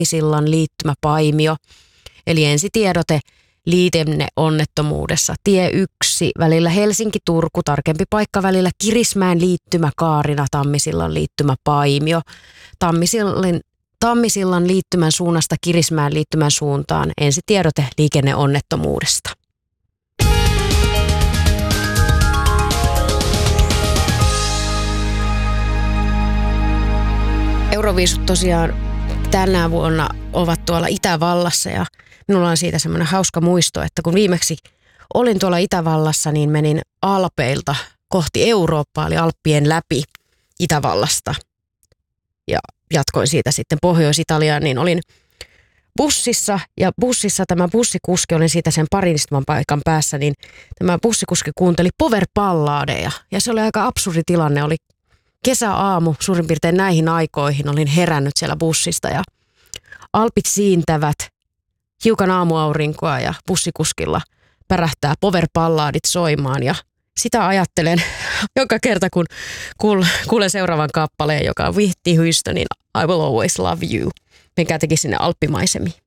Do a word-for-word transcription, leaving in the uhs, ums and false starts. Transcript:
Tammisillan liittymä Paimio. Eli ensitiedote liikenneonnettomuudessa. Tie yksi välillä Helsinki-Turku, tarkempi paikka välillä Kirismäen liittymä Kaarina, Tammisillan liittymä Paimio. Tammisillan, Tammisillan liittymän suunnasta Kirismäen liittymän suuntaan. Ensitiedote liikenneonnettomuudesta. Euroviisut tosiaan tänä vuonna ovat tuolla Itävallassa ja minulla on siitä semmoinen hauska muisto, että kun viimeksi olin tuolla Itävallassa, niin menin Alpeilta kohti Eurooppaa, eli Alppien läpi Itävallasta ja jatkoin siitä sitten Pohjois-Italiaan, niin olin bussissa ja bussissa tämä bussikuski, olin siitä sen parin istuman paikan päässä, niin tämä bussikuski kuunteli power-balladeja ja se oli aika absurdi tilanne, oli kesäaamu suurin piirtein näihin aikoihin, olin herännyt siellä bussista ja alpit siintävät, hiukan aamuaurinkoa ja bussikuskilla pärähtää power-balladit soimaan ja sitä ajattelen joka kerta, kun kuulen seuraavan kappaleen, joka on Whitney Houstonin I Will Always Love You, mikä teki sinne alppimaisemiin.